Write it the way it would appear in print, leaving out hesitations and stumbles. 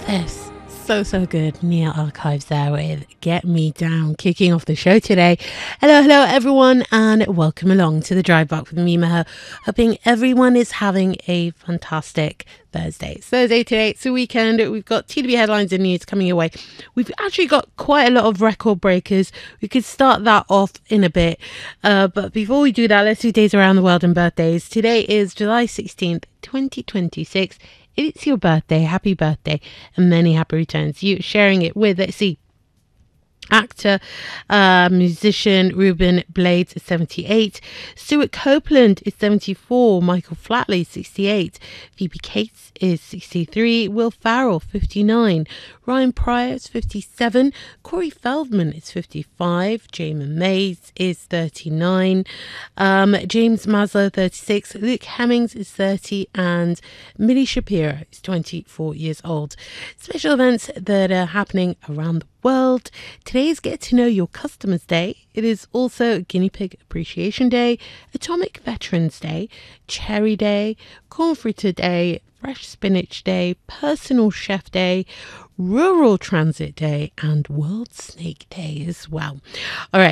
Yes, so good. Nia Archives there with Get Me Down, kicking off the show today. Hello everyone, and welcome along to the Drive Back with me, Meher. Hoping everyone is having a fantastic Thursday. It's Thursday today, it's the weekend. We've got TDB headlines and news coming your way. We've actually got quite a lot of record breakers. We could start that off in a bit. But before we do that, let's do days around the world and birthdays. Today is July 16th, 2026. It's your birthday. Happy birthday and many happy returns. You sharing it with, let's see, actor, musician Ruben Blades is 78. Stuart Copeland is 74. Michael Flatley, 68. Phoebe Cates is 63. Will Farrell, 59. Ryan Pryor is 57. Corey Feldman is 55. Jamin Mays is 39. James Maslow, 36. Luke Hemmings is 30. And Millie Shapiro is 24 years old. Special events that are happening around the world. Today is Get to Know Your Customers Day. It is also Guinea Pig Appreciation Day, Atomic Veterans Day, Cherry Day, Corn Fritter Day, Fresh Spinach Day, Personal Chef Day, Rural Transit Day, and World Snake Day as well. All right.